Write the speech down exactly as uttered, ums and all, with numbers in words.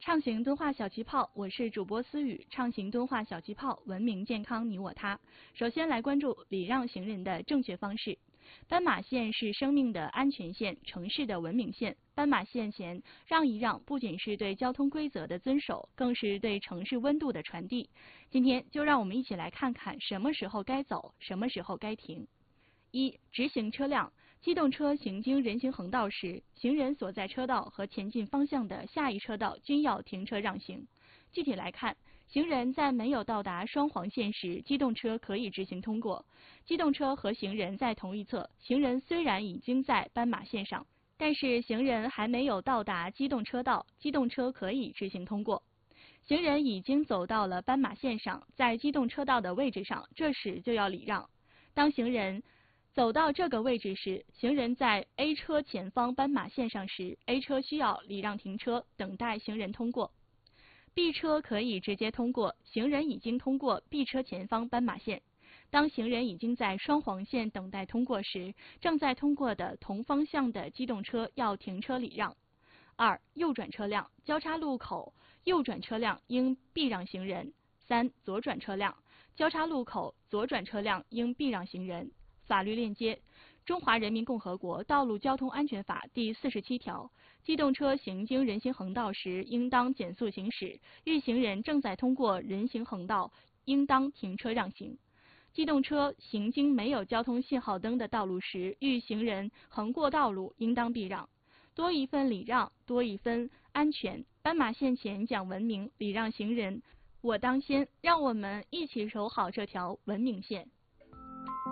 畅行敦化小气泡，我是主播思雨。畅行敦化小气泡，文明健康你我他。首先来关注礼让行人的正确方式。斑马线是生命的安全线，城市的文明线。斑马线前让一让，不仅是对交通规则的遵守，更是对城市温度的传递。今天就让我们一起来看看什么时候该走，什么时候该停。一、直行车辆。机动车行经人行横道时，行人所在车道和前进方向的下一车道均要停车让行。具体来看，行人在没有到达双黄线时，机动车可以直行通过。机动车和行人在同一侧，行人虽然已经在斑马线上，但是行人还没有到达机动车道，机动车可以直行通过。行人已经走到了斑马线上，在机动车道的位置上，这时就要礼让。当行人走到这个位置时，行人在 A 车前方斑马线上时 ，A 车需要礼让停车，等待行人通过。B 车可以直接通过，行人已经通过 B 车前方斑马线。当行人已经在双黄线等待通过时，正在通过的同方向的机动车要停车礼让。二、右转车辆，交叉路口右转车辆应避让行人。三、左转车辆，交叉路口左转车辆应避让行人。法律链接：中华人民共和国道路交通安全法第四十七条，机动车行经人行横道时，应当减速行驶；遇行人正在通过人行横道，应当停车让行。机动车行经没有交通信号灯的道路时，遇行人横过道路，应当避让。多一份礼让，多一分安全。斑马线前讲文明，礼让行人，我当先。让我们一起守好这条文明线。